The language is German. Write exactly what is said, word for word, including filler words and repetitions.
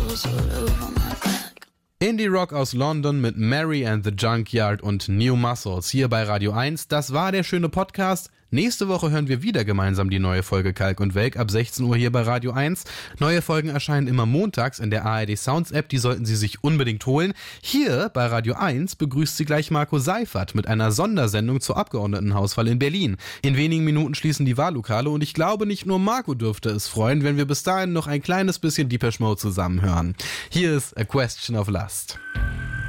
Indie-Rock aus London mit Mary and the Junkyard und New Muscles hier bei Radio eins. Das war der schöne Podcast. Nächste Woche hören wir wieder gemeinsam die neue Folge Kalk und Welk ab sechzehn Uhr hier bei Radio eins. Neue Folgen erscheinen immer montags in der A R D Sounds App, die sollten Sie sich unbedingt holen. Hier bei Radio eins begrüßt Sie gleich Marco Seifert mit einer Sondersendung zur Abgeordnetenhauswahl in Berlin. In wenigen Minuten schließen die Wahllokale und ich glaube, nicht nur Marco dürfte es freuen, wenn wir bis dahin noch ein kleines bisschen Depeche Mode zusammen hören. Hier ist A Question of Lust.